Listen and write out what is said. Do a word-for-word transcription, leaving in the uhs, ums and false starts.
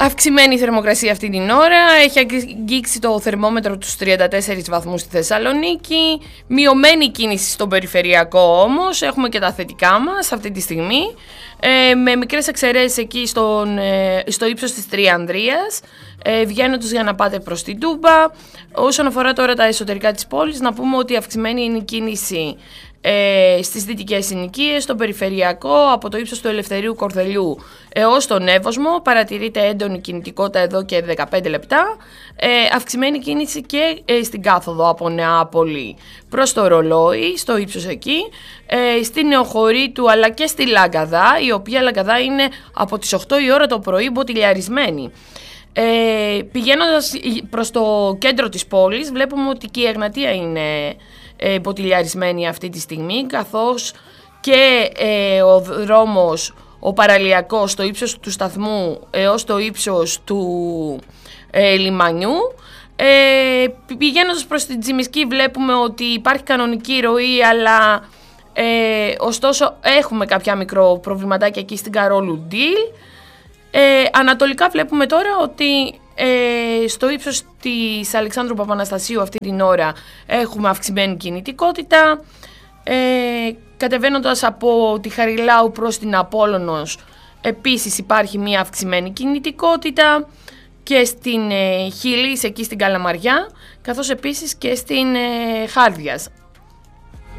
Αυξημένη θερμοκρασία αυτή την ώρα, έχει αγγίξει το θερμόμετρο τους τριάντα τέσσερις βαθμούς στη Θεσσαλονίκη, μειωμένη κίνηση στον περιφερειακό όμως, έχουμε και τα θετικά μας αυτή τη στιγμή, ε, με μικρές εξαιρέσεις εκεί στον, ε, στο ύψος της Τριανδρίας, ε, βγαίνοντας για να πάτε προς την Τούμπα. Όσον αφορά τώρα τα εσωτερικά της πόλης, να πούμε ότι αυξημένη είναι η κίνηση Ε, στις δυτικές συνοικίες, στον περιφερειακό, από το ύψος του Ελευθερίου Κορδελιού έως τον Εύωσμο. Παρατηρείται έντονη κινητικότητα εδώ και δεκαπέντε λεπτά. Ε, αυξημένη κίνηση και ε, στην κάθοδο από Νεάπολη προς το Ρολόι, στο ύψος εκεί, ε, στη Νεοχωρίτου αλλά και στη Λαγκαδά, η οποία Λαγκαδά είναι από τις οκτώ η ώρα το πρωί μποτιλιαρισμένη. Ε, πηγαίνοντας προς το κέντρο της πόλης, βλέπουμε ότι και η Εγνατία είναι ε, μποτιλιαρισμένη αυτή τη στιγμή, καθώς και ε, ο δρόμος, ο παραλιακός, στο ύψος του σταθμού έως το ύψος του ε, λιμανιού. Ε, πηγαίνοντας προς την Τσιμισκή βλέπουμε ότι υπάρχει κανονική ροή, αλλά ε, ωστόσο έχουμε κάποια μικρό προβληματάκια εκεί στην Καρόλου Ντίλ. Ε, ανατολικά βλέπουμε τώρα ότι ε, στο ύψος της Αλεξάνδρου Παπαναστασίου αυτή την ώρα έχουμε αυξημένη κινητικότητα. Ε, κατεβαίνοντας από τη Χαριλάου προς την Απόλλωνος επίσης υπάρχει μια αυξημένη κινητικότητα και στην ε, Χιλής εκεί στην Καλαμαριά, καθώς επίσης και στην ε, Χάρδιας.